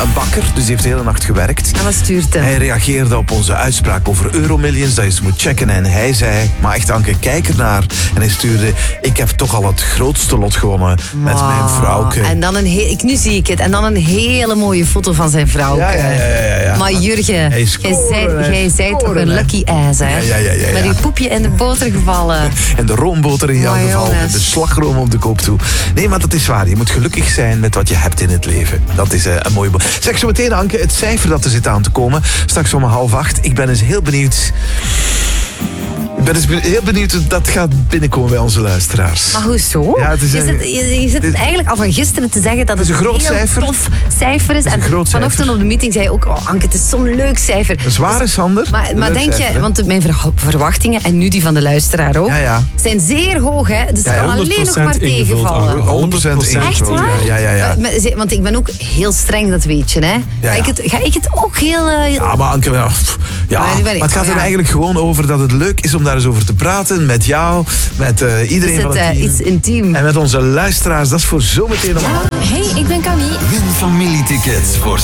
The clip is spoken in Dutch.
een bakker, dus die heeft de hele nacht gewerkt. En wat stuurt hem? Hij reageerde op onze uitspraak over Euromillions, dat je ze moet checken. En hij zei, maar echt Anke, kijk ernaar. En hij stuurde, ik heb toch al het grootste lot gewonnen met mijn vrouwke. En dan nu zie ik het. En dan een hele mooie foto van zijn vrouwke. Ja. Maar Jurgen, jij zei toch een lucky ass, hè? Ja. Met uw poepje in de boter gevallen. En de roomboter in jouw geval. En de slagroom op de kop toe. Nee, maar dat is waar. Je moet gelukkig zijn met wat je hebt in het leven. Dat is een mooie... Zeg zo meteen, Anke, het cijfer dat er zit aan te komen. Straks om 7:30. Ik ben eens heel benieuwd... heel benieuwd hoe dat gaat binnenkomen bij onze luisteraars. Maar hoezo? Ja, je zit eigenlijk al van gisteren te zeggen dat het een groot cijfer. Tof cijfer is. Het is een groot vanochtend cijfer. op de meeting zei je ook, Anke, het is zo'n leuk cijfer. Een zware, Sander. Maar denk cijfer, je, want mijn verwachtingen, en nu die van de luisteraar ook, zijn zeer hoog, hè? Dus het kan alleen nog maar tegenvallen. 100% Echt waar? Ja. Want ik ben ook heel streng, dat weet je, hè? Ga ik het ook heel... Ja, maar Anke, maar het gaat er eigenlijk gewoon over dat het leuk is om daar eens over te praten met jou, met iedereen van het team. Iets intiem. En met onze luisteraars, dat is voor zometeen allemaal. Hey, ik ben Camille. Win familietickets voor